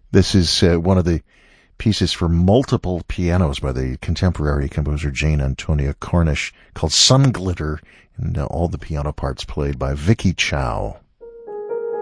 This is one of the pieces for multiple pianos by the contemporary composer Jane Antonia Cornish called Sun Glitter, and all the piano parts played by Vicky Chow.